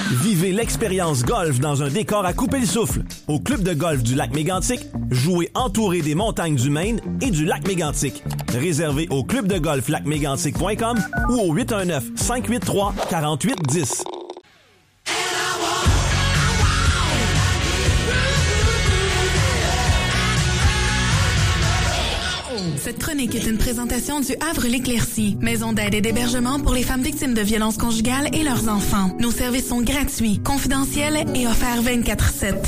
Vivez l'expérience golf dans un décor à couper le souffle. Au club de golf du lac Mégantic, jouez entouré des montagnes du Maine et du lac Mégantic. Réservez au clubdegolflacmégantic.com ou au 819-583-4810. Cette chronique est une présentation du Havre l'Éclaircie, maison d'aide et d'hébergement pour les femmes victimes de violences conjugales et leurs enfants. Nos services sont gratuits, confidentiels et offerts 24/7.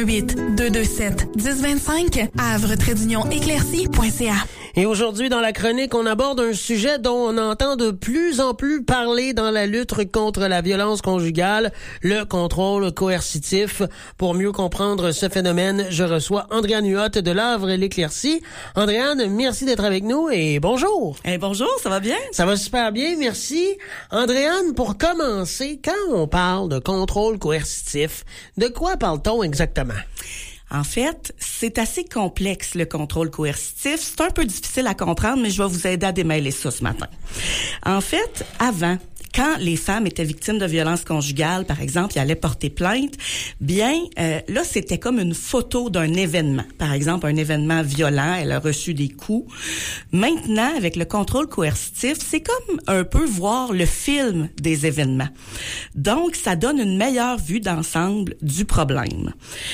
418-227-1025, havre-éclaircie.ca. Et aujourd'hui, dans la chronique, on aborde un sujet dont on entend de plus en plus parler dans la lutte contre la violence conjugale, le contrôle coercitif. Pour mieux comprendre ce phénomène, je reçois Andréane Huot de l'Havre l'Éclaircie. Andréane, merci d'être avec nous et bonjour. Bonjour, ça va bien? Ça va super bien, merci. Andréane, pour commencer, quand on parle de contrôle coercitif, de quoi parle-t-on exactement? En fait, c'est assez complexe, le contrôle coercitif. C'est un peu difficile à comprendre, mais je vais vous aider à démêler ça ce matin. En fait, avant, quand les femmes étaient victimes de violences conjugales, par exemple, ils allaient porter plainte, là, c'était comme une photo d'un événement. Par exemple, un événement violent, elle a reçu des coups. Maintenant, avec le contrôle coercitif, c'est comme un peu voir le film des événements. Donc, ça donne une meilleure vue d'ensemble du problème.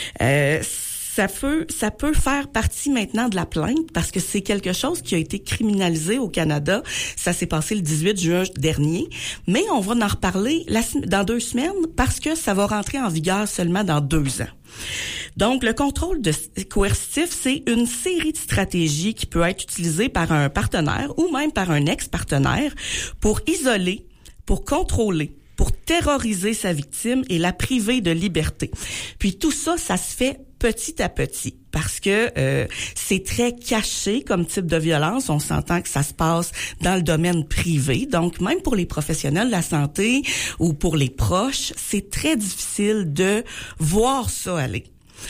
Ça peut faire partie maintenant de la plainte parce que c'est quelque chose qui a été criminalisé au Canada. Ça s'est passé le 18 juin dernier. Mais on va en reparler dans 2 semaines parce que ça va rentrer en vigueur seulement dans 2 ans. Donc, le contrôle coercitif, c'est une série de stratégies qui peut être utilisée par un partenaire ou même par un ex-partenaire pour isoler, pour contrôler, pour terroriser sa victime et la priver de liberté. Puis tout ça, ça se fait petit à petit parce que c'est très caché comme type de violence. On s'entend que ça se passe dans le domaine privé. Donc, même pour les professionnels de la santé ou pour les proches, c'est très difficile de voir ça aller.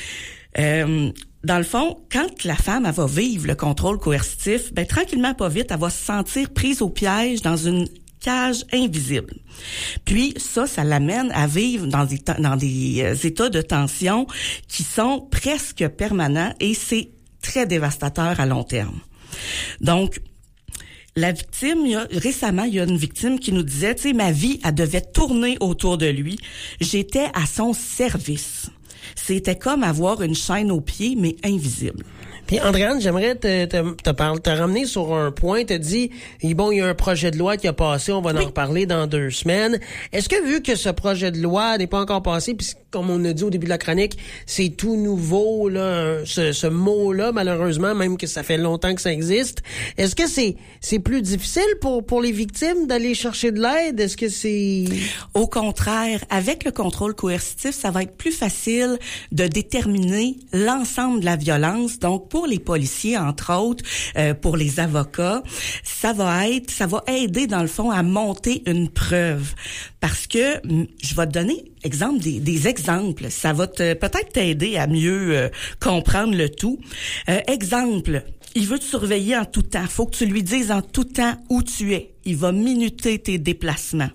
Dans le fond, quand la femme elle va vivre le contrôle coercitif, tranquillement, pas vite, elle va se sentir prise au piège dans une cage invisible. Puis ça l'amène à vivre dans des états de tension qui sont presque permanents et c'est très dévastateur à long terme. Donc, la victime, récemment, il y a une victime qui nous disait, tu sais, ma vie, elle devait tourner autour de lui. J'étais à son service. C'était comme avoir une chaîne aux pieds, mais invisible. Puis Andréane, j'aimerais te ramener sur un point, te dit, bon, il y a un projet de loi qui a passé, on va en reparler dans 2 semaines. Est-ce que vu que ce projet de loi n'est pas encore passé, puis comme on a dit au début de la chronique, c'est tout nouveau, là, ce mot-là, malheureusement, même que ça fait longtemps que ça existe, est-ce que c'est plus difficile pour les victimes d'aller chercher de l'aide? Est-ce que c'est... Au contraire, avec le contrôle coercitif, ça va être plus facile de déterminer l'ensemble de la violence. Donc, pour les policiers, entre autres, pour les avocats, ça va aider, dans le fond, à monter une preuve. Parce que, je vais te donner des exemples. Ça va peut-être t'aider à mieux comprendre le tout. Exemple, il veut te surveiller en tout temps. Faut que tu lui dises en tout temps où tu es. Il va minuter tes déplacements.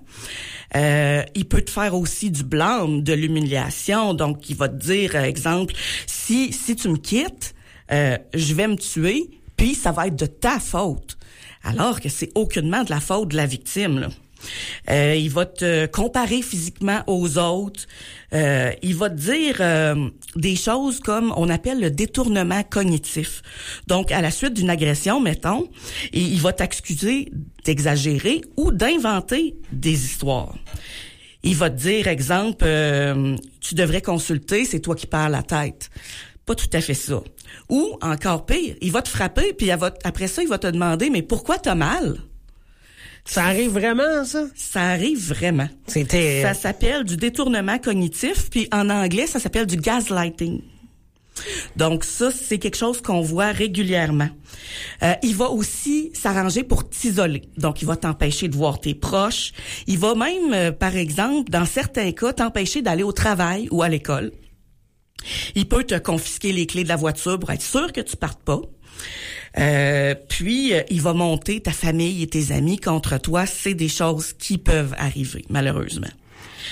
Il peut te faire aussi du blâme, de l'humiliation. Donc, il va te dire, exemple, si tu me quittes, je vais me tuer, puis ça va être de ta faute. Alors que c'est aucunement de la faute de la victime, là. Il va te comparer physiquement aux autres. Il va te dire des choses comme on appelle le détournement cognitif. Donc, à la suite d'une agression, mettons, il va t'accuser d'exagérer ou d'inventer des histoires. Il va te dire, exemple, tu devrais consulter, c'est toi qui perds la tête. Pas tout à fait ça. Ou, encore pire, il va te frapper, puis après ça, il va te demander, mais pourquoi t'as mal? Ça arrive vraiment, ça? Ça arrive vraiment. Ça s'appelle du détournement cognitif, puis en anglais, ça s'appelle du gaslighting. Donc ça, c'est quelque chose qu'on voit régulièrement. Il va aussi s'arranger pour t'isoler. Donc, il va t'empêcher de voir tes proches. Il va même, par exemple, dans certains cas, t'empêcher d'aller au travail ou à l'école. Il peut te confisquer les clés de la voiture pour être sûr que tu partes pas. Puis, il va monter ta famille et tes amis contre toi. C'est des choses qui peuvent arriver, malheureusement.